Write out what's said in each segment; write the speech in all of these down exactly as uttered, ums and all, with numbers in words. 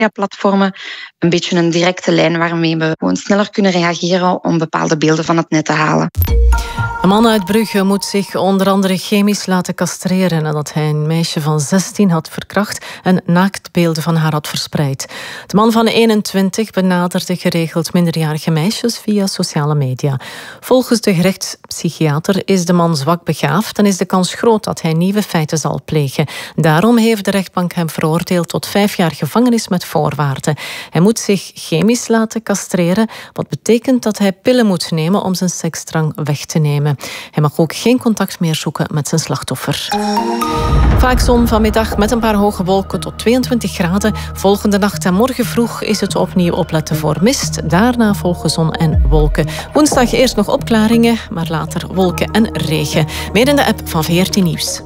mediaplatformen een beetje een directe lijn waarmee we gewoon sneller kunnen reageren om bepaalde beelden van het net te halen. Een man uit Brugge moet zich onder andere chemisch laten castreren nadat hij een meisje van zestien had verkracht en naaktbeelden van haar had verspreid. De man van eenentwintig benaderde geregeld minderjarige meisjes via sociale media. Volgens de gerechtspsychiater is de man zwak begaafd en is de kans groot dat hij nieuwe feiten zal plegen. Daarom heeft de rechtbank hem veroordeeld tot vijf jaar gevangenis met voorwaarden. Hij moet zich chemisch laten castreren, wat betekent dat hij pillen moet nemen om zijn seksdrang weg te nemen. Hij mag ook geen contact meer zoeken met zijn slachtoffer. Vaak zon vanmiddag met een paar hoge wolken tot tweeëntwintig graden. Volgende nacht en morgen vroeg is het opnieuw opletten voor mist. Daarna volgen zon en wolken. Woensdag eerst nog opklaringen, maar later wolken en regen. Meer in de app van V R T Nieuws.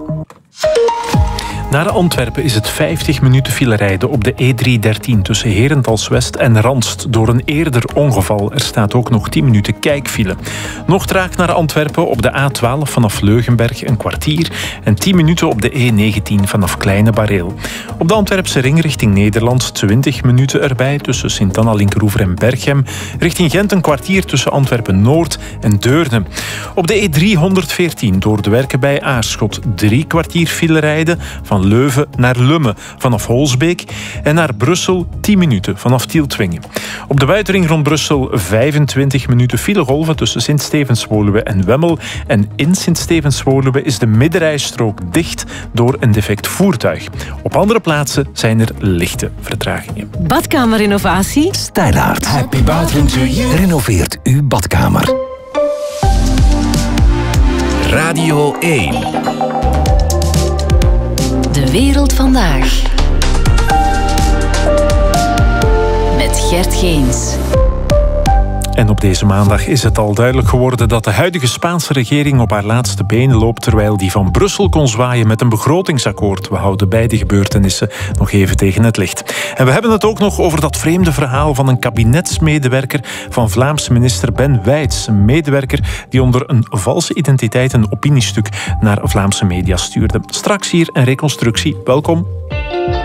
Naar Antwerpen is het vijftig minuten file rijden op de E driehonderddertien tussen Herentals-West en Randst door een eerder ongeval. Er staat ook nog tien minuten kijkfile. Nog traag naar Antwerpen op de A twaalf vanaf Leugenberg een kwartier en tien minuten op de E negentien vanaf Kleine Bareel. Op de Antwerpse ring richting Nederland twintig minuten erbij tussen Sint-Anna, Linkeroever en Berchem. Richting Gent een kwartier tussen Antwerpen-Noord en Deurne. Op de E driehonderdveertien door de werken bij Aarschot drie kwartier file rijden van Van Leuven naar Lummen vanaf Holsbeek en naar Brussel tien minuten vanaf Tieltwingen. Op de buitenring rond Brussel vijfentwintig minuten filegolven tussen Sint-Stevens-Woluwe en Wemmel. En in Sint-Stevens-Woluwe is de middenrijstrook dicht door een defect voertuig. Op andere plaatsen zijn er lichte vertragingen. Badkamerrenovatie? Stijlaert. Happy bathroom to you. Renoveert uw badkamer. Radio één. De wereld vandaag. Met Gert Geens. En op deze maandag is het al duidelijk geworden dat de huidige Spaanse regering op haar laatste benen loopt, terwijl die van Brussel kon zwaaien met een begrotingsakkoord. We houden beide gebeurtenissen nog even tegen het licht. En we hebben het ook nog over dat vreemde verhaal van een kabinetsmedewerker van Vlaamse minister Ben Wijts. Een medewerker die onder een valse identiteit een opiniestuk naar Vlaamse media stuurde. Straks hier een reconstructie. Welkom.